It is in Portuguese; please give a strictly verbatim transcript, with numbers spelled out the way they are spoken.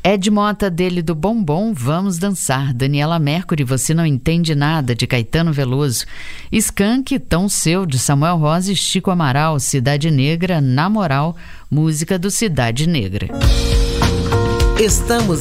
Ed Mota, dele do Bombom, Vamos Dançar. Daniela Mercury, Você Não Entende Nada, de Caetano Veloso. Skank, Tão Seu, de Samuel Rosa e Chico Amaral. Cidade Negra, Na Moral, música do Cidade Negra. Estamos